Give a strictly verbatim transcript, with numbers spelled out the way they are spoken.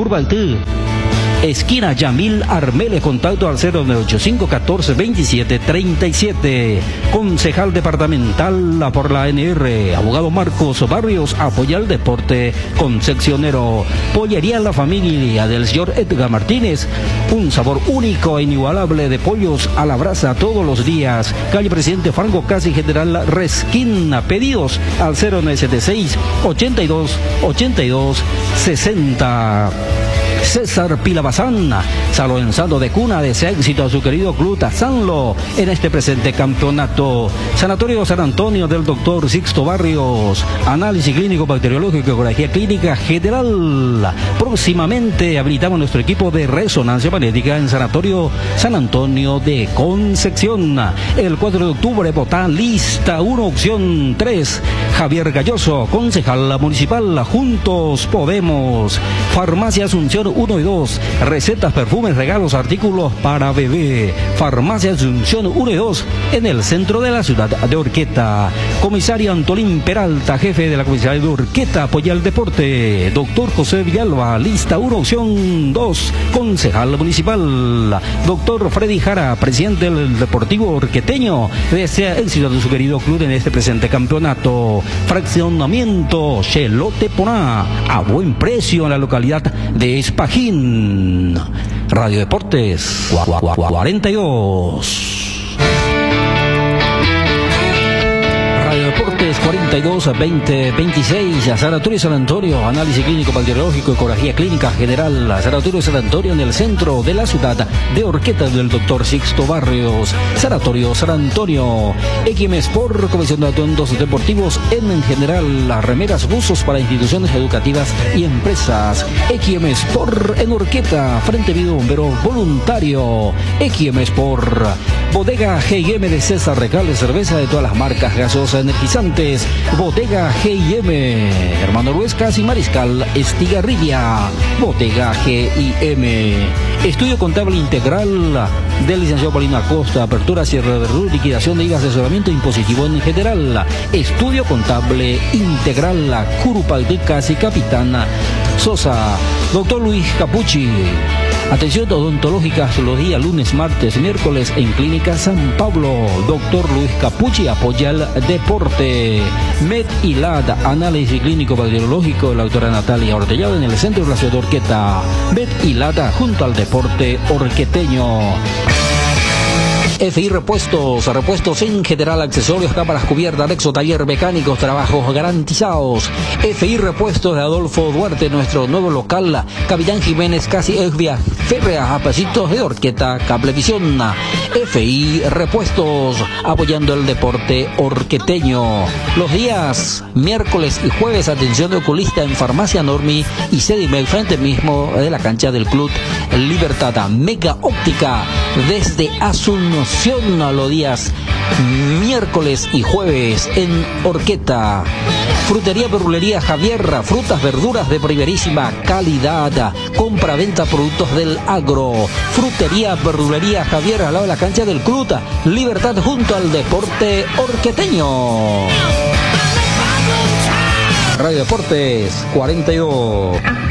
Curvaltí, esquina Yamil Armele, contacto al cero nueve ocho cinco catorce veintisiete treinta y siete. Concejal departamental por la N R, abogado Marcos Barrios, apoya el deporte concepcionero. Pollería La Familia del señor Edgar Martínez, un sabor único e inigualable de pollos a la brasa todos los días. Calle Presidente Franco Casi, General Resquina. Pedidos al cero nueve siete seis ochenta y dos ochenta y dos sesenta. César Pilabazán, saludando de cuna, desea éxito a su querido club Tazanlo en este presente campeonato. Sanatorio San Antonio del doctor Sixto Barrios, análisis clínico bacteriológico y ecografía clínica general. Próximamente habilitamos nuestro equipo de resonancia magnética en Sanatorio San Antonio de Concepción. El cuatro de octubre, Botán, lista uno, opción tres. Javier Galloso, concejal municipal, Juntos Podemos. Farmacia Asunción uno y dos, recetas, perfumes, regalos, artículos para bebé. Farmacia Asunción uno y dos, en el centro de la ciudad de Urqueta. Comisario Antolín Peralta, jefe de la comisaría de Urqueta, apoya el deporte. Doctor José Villalba, lista uno, opción dos, concejal municipal. Doctor Freddy Jara, presidente del Deportivo Urqueteño, desea éxito de su querido club en este presente campeonato. Fraccionamiento Chelote Poná, a buen precio en la localidad de Espajín. Radio Deportes cuarenta y dos. Deportes cuarenta y dos a veinte veintiséis. A Sanatorio San Antonio, análisis clínico bacteriológico, ecografía clínica general. A Sanatorio San Antonio, en el centro de la ciudad de Urqueta, del doctor Sixto Barrios. Sanatorio San Antonio. X M Sport, comisión de atuendos deportivos en general, las remeras, buzos para instituciones educativas y empresas. X M Sport en Urqueta, Frente Vivo Bombero Voluntario. X M Sport. Bodega G y M de César Recales, cerveza de todas las marcas, gaseosas, energizantes. Bodega G y M, Hermano Ruescas y Mariscal Estigarribia. Bodega G y M. Estudio contable integral del licenciado Paulino Acosta, apertura, cierre de verdura, liquidación de I V A, asesoramiento impositivo en general. Estudio contable integral, Curupalticas y Capitana Sosa. Doctor Luis Capucci. Atención odontológica los días lunes, martes, miércoles en Clínica San Pablo. Doctor Luis Capucci apoya el deporte. Med y L A D, análisis clínico bacteriológico de la doctora Natalia Ortellado en el centro de la ciudad de Urqueta. Med y L A D junto al deporte orqueteño. F I Repuestos, repuestos en general, accesorios, cámaras, cubiertas, anexo, taller, mecánicos, trabajos garantizados. F I Repuestos de Adolfo Duarte, nuestro nuevo local, Capitán Jiménez, casi Esvia Férrea, a pasitos de Urqueta, Cablevisión. F I Repuestos, apoyando el deporte orqueteño. Los días miércoles y jueves, atención de oculista en Farmacia Normi y Sedimel, frente mismo de la cancha del Club Libertad. Mega Óptica, desde Asunción, a los días miércoles y jueves en Urqueta. Frutería, verdulería Javier, frutas, verduras de primerísima calidad. Compra, venta, productos del agro. Frutería, verdulería Javier, al lado de la cancha del Club Libertad, junto al deporte orqueteño. Radio Deportes cuarenta y dos.